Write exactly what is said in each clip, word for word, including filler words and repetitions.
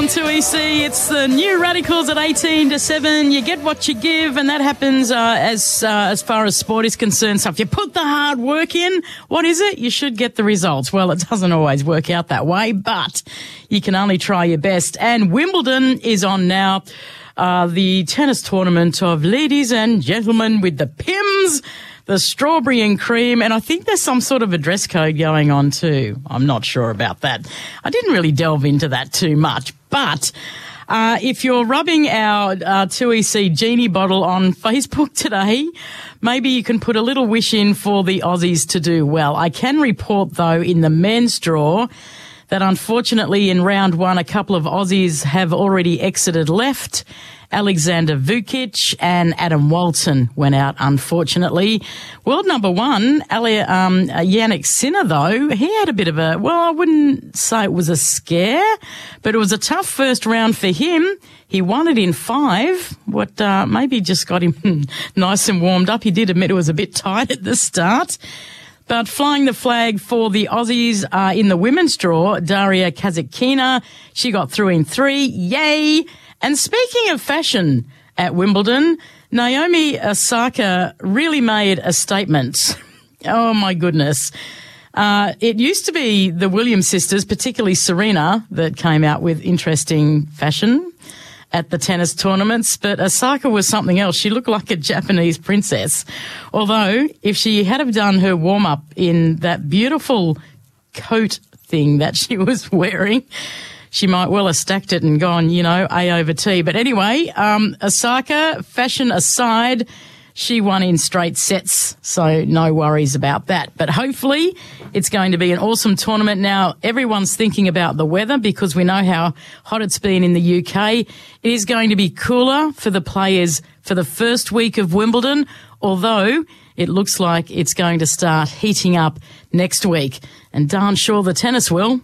on two E C. It's the new Radicals at eighteen to seven. You get what you give, and that happens uh, as uh, as far as sport is concerned. So if you put the hard work in, what is it? You should get the results. Well, it doesn't always work out that way, but you can only try your best. And Wimbledon is on now. Uh, the tennis tournament of ladies and gentlemen with the Pims, the strawberry and cream, and I think there's some sort of a dress code going on too. I'm not sure about that. I didn't really delve into that too much, but uh, if you're rubbing our uh, two E C Genie bottle on Facebook today, maybe you can put a little wish in for the Aussies to do well. I can report, though, in the men's draw that unfortunately in round one, a couple of Aussies have already exited left. Alexander Vukic and Adam Walton went out, unfortunately. World number one, Ali, um, Yannick Sinner, though, he had a bit of a, well, I wouldn't say it was a scare, but it was a tough first round for him. He won it in five, what uh, maybe just got him nice and warmed up. He did admit it was a bit tight at the start. But flying the flag for the Aussies uh, in the women's draw, Daria Kasatkina, she got through in three. Yay! And speaking of fashion at Wimbledon, Naomi Osaka really made a statement. Oh, my goodness. Uh, it used to be the Williams sisters, particularly Serena, that came out with interesting fashion at the tennis tournaments, but Osaka was something else. She looked like a Japanese princess. Although, if she had have done her warm-up in that beautiful coat thing that she was wearing, she might well have stacked it and gone, you know, A over T. But anyway, um, Osaka, fashion aside, she won in straight sets, so no worries about that. But hopefully it's going to be an awesome tournament. Now, everyone's thinking about the weather because we know how hot it's been in the U K. It is going to be cooler for the players for the first week of Wimbledon, although it looks like it's going to start heating up next week. And darn sure the tennis will.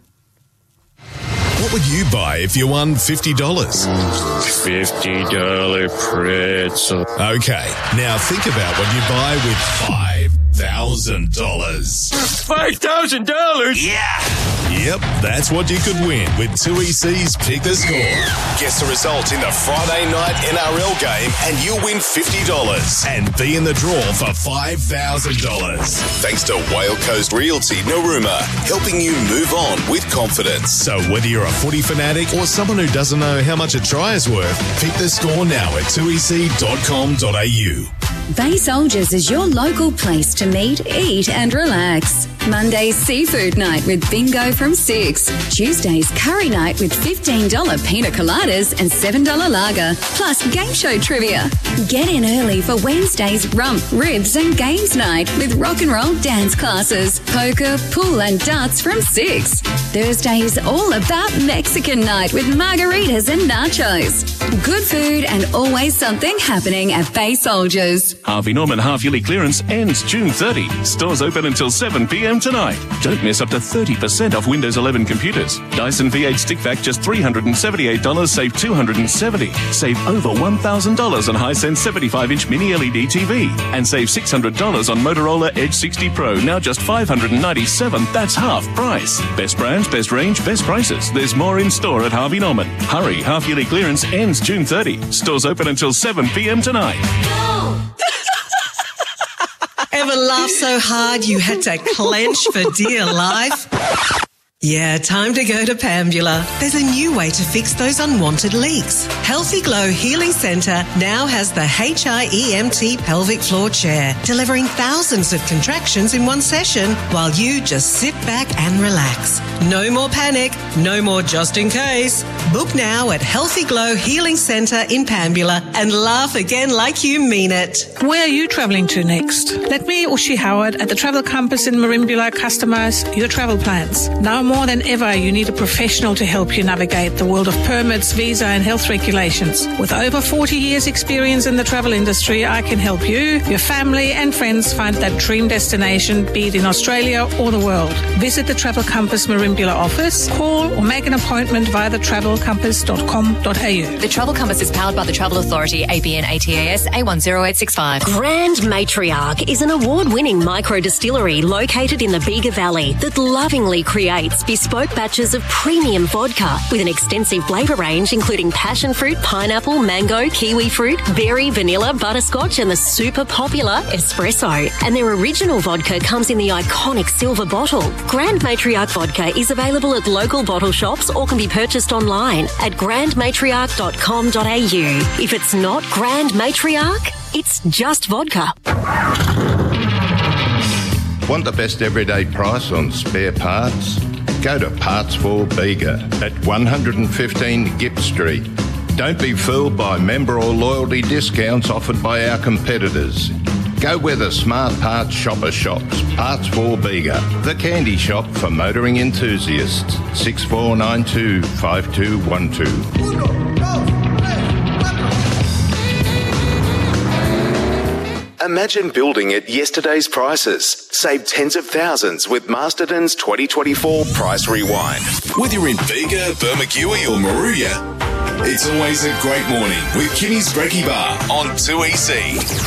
What would you buy if you won fifty dollars? fifty dollars pretzel. Okay, now think about what you buy with five thousand dollars. five thousand dollars? Yeah! Yep, that's what you could win with two E C's Pick the Score. Guess the result in the Friday night N R L game and you'll win fifty dollars and be in the draw for five thousand dollars. Thanks to Whale Coast Realty Narooma, helping you move on with confidence. So whether you're a footy fanatic or someone who doesn't know how much a try is worth, pick the score now at two e c dot com dot a u. Bay Soldiers is your local place to meet, eat and relax. Monday's seafood night with bingo from six. Tuesday's curry night with fifteen dollars pina coladas and seven dollars lager, plus game show trivia. Get in early for Wednesday's rump, ribs and games night with rock and roll dance classes, poker, pool and darts from six. Thursday's all about Mexican night with margaritas and nachos. Good food and always something happening at Bay Soldiers. Harvey Norman half-yearly clearance ends June thirtieth. Stores open until seven p.m. tonight. Don't miss up to thirty percent off Windows eleven computers. Dyson V eight Stick Vac just three hundred seventy-eight dollars, save two hundred seventy dollars. Save over one thousand dollars on Hisense seventy-five inch mini L E D T V. And save six hundred dollars on Motorola Edge sixty Pro, now just five hundred ninety-seven dollars. That's half price. Best brands, best range, best prices. There's more in store at Harvey Norman. Hurry, half-yearly clearance ends June thirtieth. Stores open until seven p.m. tonight. Ever laughed so hard you had to clench for dear life? Yeah, time to go to Pambula. There's a new way to fix those unwanted leaks. Healthy Glow Healing Centre now has the H I E M T pelvic floor chair, delivering thousands of contractions in one session while you just sit back and relax. No more panic, no more just in case. Book now at Healthy Glow Healing Centre in Pambula and laugh again like you mean it. Where are you travelling to next? Let me, Ushi Howard, at the Travel Compass in Merimbula customise your travel plans. Now more than ever, you need a professional to help you navigate the world of permits, visa and health regulations. With over forty years experience in the travel industry, I can help you, your family and friends find that dream destination, be it in Australia or the world. Visit the Travel Compass Merimbula office, call or make an appointment via the travel compass dot com dot a u. The Travel Compass is powered by the Travel Authority, A B N A T A S A one zero eight six five. Grand Matriarch is an award-winning micro distillery located in the Bega Valley that lovingly creates bespoke batches of premium vodka with an extensive flavour range including passion fruit, pineapple, mango, kiwi fruit, berry, vanilla, butterscotch and the super popular espresso. And their original vodka comes in the iconic silver bottle. Grand Matriarch Vodka is available at local bottle shops or can be purchased online at grand matriarch dot com dot a u. If it's not Grand Matriarch, it's just vodka. Want the best everyday price on spare parts? Go to Parts for Bega at one fifteen Gipp Street. Don't be fooled by member or loyalty discounts offered by our competitors. Go where the smart parts shopper shops. Parts for Bega, the candy shop for motoring enthusiasts. six four nine two, five two one two. Imagine building at yesterday's prices. Save tens of thousands with Masterton's twenty twenty-four Price Rewind. Whether you're in Bega, Bermagui or Moruya, it's always a great morning with Kimmy's Brekkie Bar on two E C.